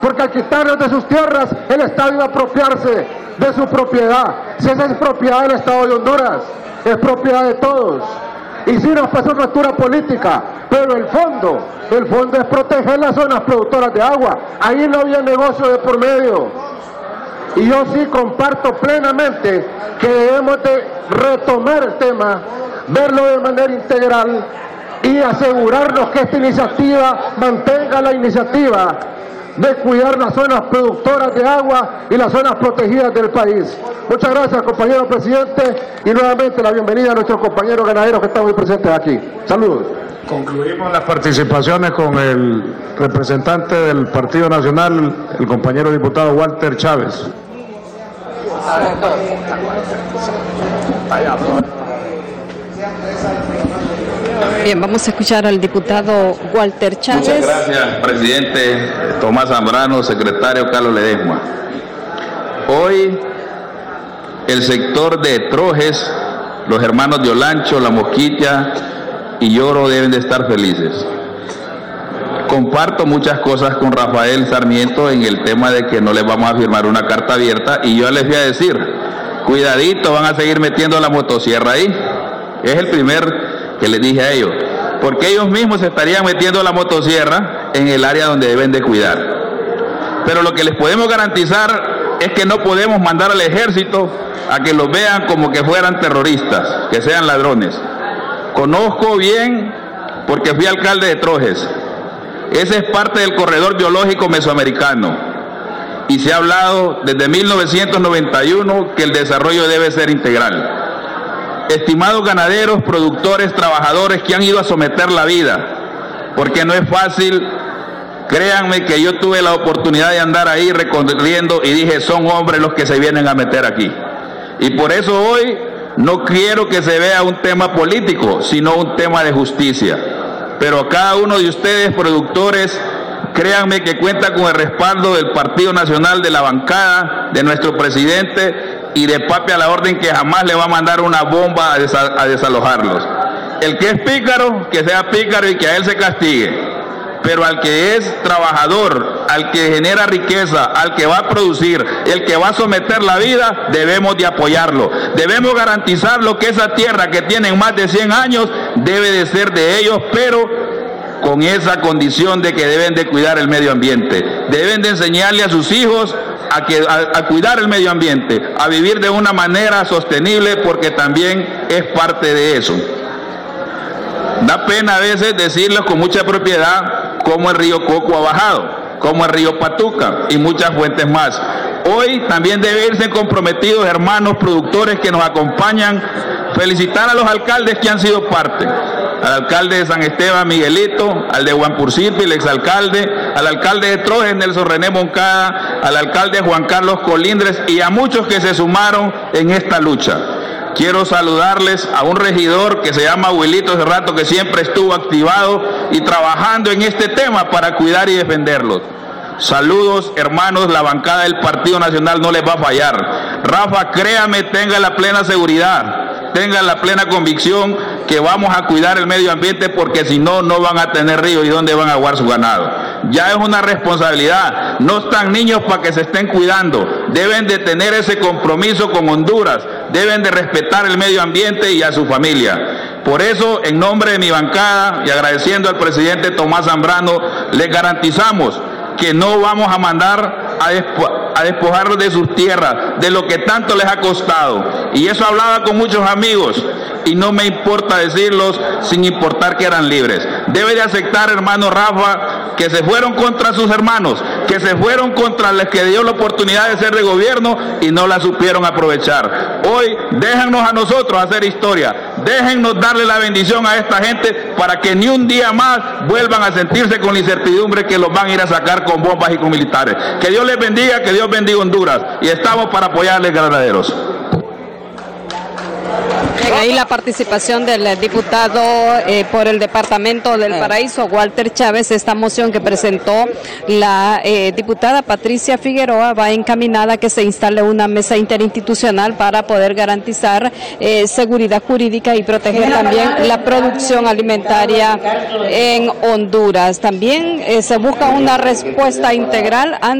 porque al quitarnos de sus tierras, el Estado iba a apropiarse de su propiedad. Si esa es propiedad del Estado de Honduras, es propiedad de todos. Y sí nos pasó factura política, pero el fondo es proteger las zonas productoras de agua. Ahí no había negocio de por medio. Y yo sí comparto plenamente que debemos de retomar el tema, verlo de manera integral y asegurarnos que esta iniciativa mantenga la iniciativa de cuidar las zonas productoras de agua y las zonas protegidas del país. Muchas gracias, compañero presidente, y nuevamente la bienvenida a nuestros compañeros ganaderos que están hoy presentes aquí. Saludos. Concluimos las participaciones con el representante del Partido Nacional, el compañero diputado Walter Chávez. Bien, vamos a escuchar al diputado Walter Chávez. Muchas gracias, presidente Tomás Zambrano, secretario Carlos Ledesma. Hoy el sector de Trojes, los hermanos de Olancho, La Mosquilla y Lloro deben de estar felices. Comparto muchas cosas con Rafael Sarmiento en el tema de que no les vamos a firmar una carta abierta, y yo les voy a decir, cuidadito, van a seguir metiendo la motosierra ahí. Es el primer que les dije a ellos, porque ellos mismos se estarían metiendo la motosierra en el área donde deben de cuidar. Pero lo que les podemos garantizar es que no podemos mandar al ejército a que los vean como que fueran terroristas, que sean ladrones. Conozco bien, porque fui alcalde de Trojes. Ese es parte del corredor biológico mesoamericano, y se ha hablado desde 1991 que el desarrollo debe ser integral. Estimados ganaderos, productores, trabajadores que han ido a someter la vida, porque no es fácil, créanme que yo tuve la oportunidad de andar ahí recorriendo y dije, son hombres los que se vienen a meter aquí. Y por eso hoy no quiero que se vea un tema político, sino un tema de justicia. Pero cada uno de ustedes, productores, créanme que cuenta con el respaldo del Partido Nacional, de la bancada, de nuestro presidente y de papi a la orden, que jamás le va a mandar una bomba a desalojarlos. El que es pícaro, que sea pícaro y que a él se castigue. Pero al que es trabajador, al que genera riqueza, al que va a producir, el que va a someter la vida, debemos de apoyarlo. Debemos garantizar lo que esa tierra que tienen más de 100 años debe de ser de ellos, pero con esa condición de que deben de cuidar el medio ambiente. Deben de enseñarle a sus hijos a cuidar el medio ambiente, a vivir de una manera sostenible, porque también es parte de eso. Da pena a veces decirles con mucha propiedad cómo el río Coco ha bajado, cómo el río Patuca y muchas fuentes más. Hoy también deben irse comprometidos, hermanos productores que nos acompañan, felicitar a los alcaldes que han sido parte. Al alcalde de San Esteban, Miguelito, al de Huampurcipi, el exalcalde, al alcalde de Trojes, Nelson René Moncada, al alcalde Juan Carlos Colindres y a muchos que se sumaron en esta lucha. Quiero saludarles a un regidor que se llama Wilito hace rato, que siempre estuvo activado y trabajando en este tema para cuidar y defenderlos. Saludos, hermanos, la bancada del Partido Nacional no les va a fallar. Rafa, créame, tenga la plena seguridad, tenga la plena convicción que vamos a cuidar el medio ambiente, porque si no, no van a tener río y dónde van a aguar su ganado. Ya es una responsabilidad, no están niños para que se estén cuidando, deben de tener ese compromiso con Honduras, deben de respetar el medio ambiente y a su familia. Por eso, en nombre de mi bancada y agradeciendo al presidente Tomás Zambrano, les garantizamos que no vamos a mandar a despojarlos de sus tierras, de lo que tanto les ha costado. Y eso hablaba con muchos amigos, y no me importa decirlos sin importar que eran libres. Debe de aceptar, hermano Rafa, que se fueron contra sus hermanos, que se fueron contra los que dio la oportunidad de ser de gobierno y no la supieron aprovechar. Hoy déjennos a nosotros hacer historia, déjennos darle la bendición a esta gente para que ni un día más vuelvan a sentirse con la incertidumbre que los van a ir a sacar con bombas y con militares. Que Dios les bendiga, que Dios bendiga Honduras, y estamos para apoyarles, ganaderos. Bien, ahí la participación del diputado por el Departamento del Paraíso, Walter Chávez. Esta moción que presentó la diputada Patricia Figueroa va encaminada a que se instale una mesa interinstitucional para poder garantizar seguridad jurídica y proteger también la producción alimentaria en Honduras. También se busca una respuesta integral ante